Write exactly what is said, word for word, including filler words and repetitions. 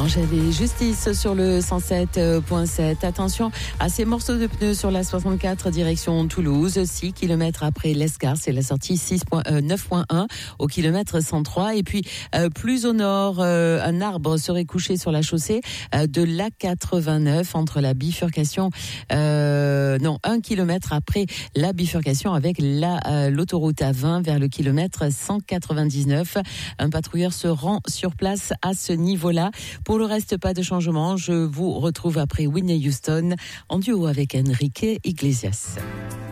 Angèle et Justice sur le cent sept virgule sept. Attention à ces morceaux de pneus sur la soixante-quatre direction Toulouse. six kilomètres après l'Escar, c'est la sortie neuf virgule un au kilomètre cent trois. Et puis euh, plus au nord, euh, un arbre serait couché sur la chaussée euh, de l'A quatre-vingt-neuf entre la bifurcation, euh, non, un kilomètre après la bifurcation avec la, euh, l'autoroute A vingt vers le kilomètre cent quatre-vingt-dix-neuf. Un patrouilleur se rend sur place à ce niveau-là. Pour le reste, pas de changement. Je vous retrouve après Whitney Houston en duo avec Enrique Iglesias.